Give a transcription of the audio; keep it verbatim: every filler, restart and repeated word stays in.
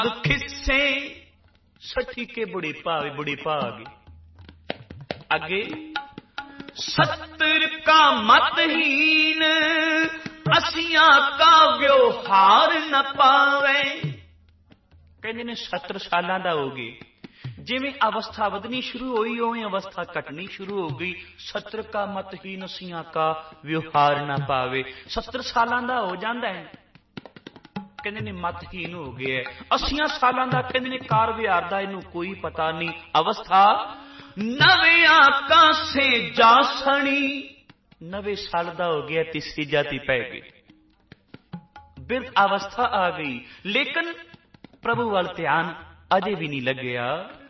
खिस्से सठी के बुढ़ी भावे बुढ़ी भागे अगे सत्तर का मतहीन असिया का व्यवहार न पावे कहते ने सत्तर साल का हो गए जिवें अवस्था वधनी शुरू हुई उवें अवस्था घटनी शुरू हो गई सत्तर का मतहीन असिया का व्यवहार न पावे सत्तर साल का हो जाता है कहते ने मतहीन हो गया अस्सियां सालों का कहते ने कार विहार का इनू कोई पता नहीं अवस्था नवे आका से जा सनी नवे साल का हो गया तीसरी जाति पै गई बिरध अवस्था आ गई लेकिन प्रभु वाल ध्यान अजे भी नहीं लग्या